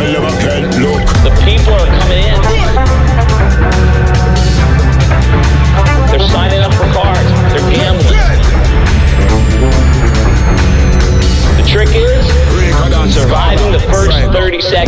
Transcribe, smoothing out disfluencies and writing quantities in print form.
tell them I can't look. The people are coming in. They're signing up for cards. They're gambling. The trick is surviving the first 30 seconds.